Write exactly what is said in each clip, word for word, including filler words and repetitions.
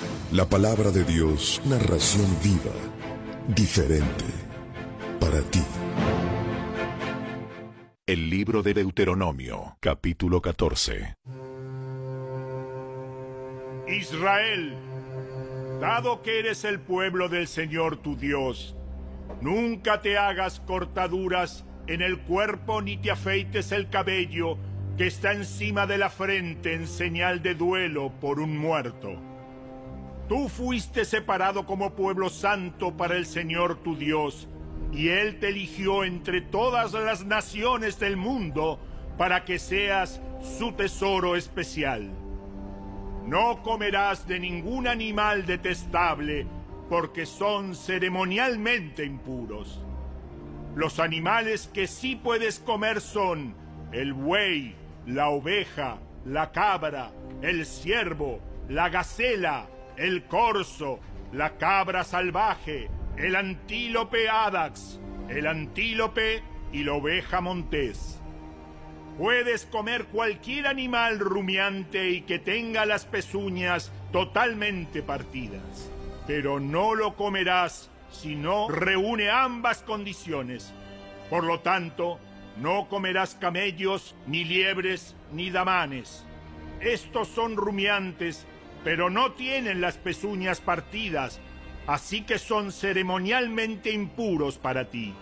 La palabra de Dios, narración viva, diferente, para ti. El libro de Deuteronomio, capítulo catorce. Israel, dado que eres el pueblo del Señor tu Dios, nunca te hagas cortaduras en el cuerpo ni te afeites el cabello que está encima de la frente en señal de duelo por un muerto. Tú fuiste separado como pueblo santo para el Señor tu Dios, y Él te eligió entre todas las naciones del mundo para que seas su tesoro especial. No comerás de ningún animal detestable, porque son ceremonialmente impuros. Los animales que sí puedes comer son el buey, la oveja, la cabra, el ciervo, la gacela, el corzo, la cabra salvaje, el antílope adax, el antílope y la oveja montés. Puedes comer cualquier animal rumiante y que tenga las pezuñas totalmente partidas, pero no lo comerás si no reúne ambas condiciones. Por lo tanto, no comerás camellos, ni liebres, ni damanes. Estos son rumiantes, pero no tienen las pezuñas partidas, así que son ceremonialmente impuros para ti.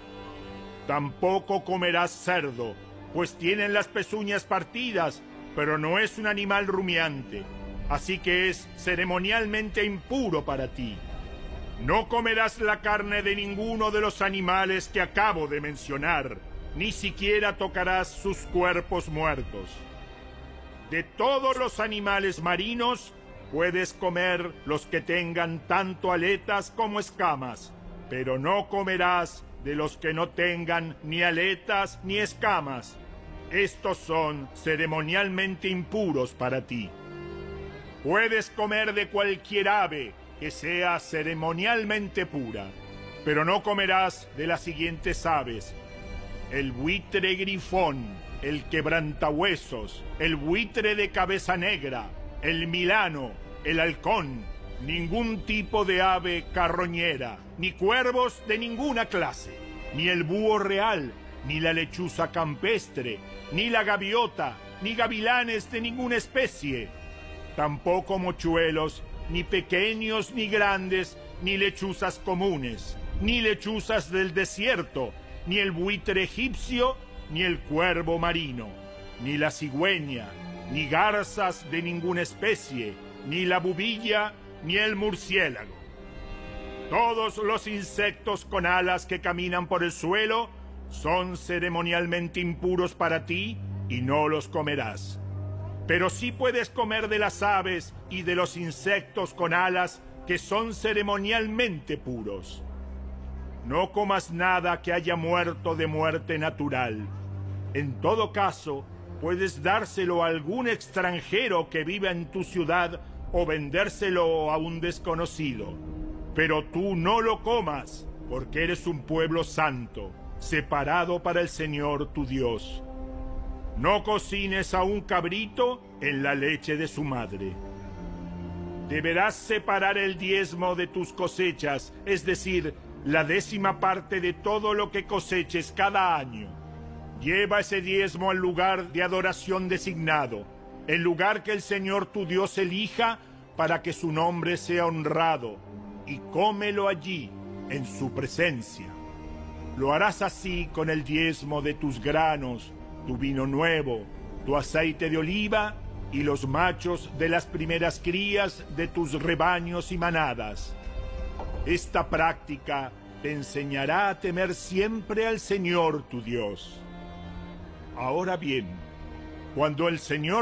Tampoco comerás cerdo, pues tienen las pezuñas partidas, pero no es un animal rumiante, así que es ceremonialmente impuro para ti. No comerás la carne de ninguno de los animales que acabo de mencionar, ni siquiera tocarás sus cuerpos muertos. De todos los animales marinos, puedes comer los que tengan tanto aletas como escamas, pero no comerás de los que no tengan ni aletas ni escamas. Estos son ceremonialmente impuros para ti. Puedes comer de cualquier ave que sea ceremonialmente pura, pero no comerás de las siguientes aves: el buitre grifón, el quebrantahuesos, el buitre de cabeza negra, el milano, el halcón, ningún tipo de ave carroñera, ni cuervos de ninguna clase, ni el búho real, ni la lechuza campestre, ni la gaviota, ni gavilanes de ninguna especie, tampoco mochuelos, ni pequeños ni grandes, ni lechuzas comunes, ni lechuzas del desierto, ni el buitre egipcio, ni el cuervo marino, ni la cigüeña, ni garzas de ninguna especie, ni la bubilla, ni el murciélago. Todos los insectos con alas que caminan por el suelo son ceremonialmente impuros para ti y no los comerás. Pero sí puedes comer de las aves y de los insectos con alas que son ceremonialmente puros. No comas nada que haya muerto de muerte natural. En todo caso, puedes dárselo a algún extranjero que viva en tu ciudad o vendérselo a un desconocido. Pero tú no lo comas, porque eres un pueblo santo, separado para el Señor tu Dios. No cocines a un cabrito en la leche de su madre. Deberás separar el diezmo de tus cosechas, es decir, la décima parte de todo lo que coseches cada año. Lleva ese diezmo al lugar de adoración designado, el lugar que el Señor tu Dios elija para que su nombre sea honrado, y cómelo allí, en su presencia. Lo harás así con el diezmo de tus granos, tu vino nuevo, tu aceite de oliva y los machos de las primeras crías de tus rebaños y manadas. Esta práctica te enseñará a temer siempre al Señor tu Dios. Ahora bien, cuando el Señor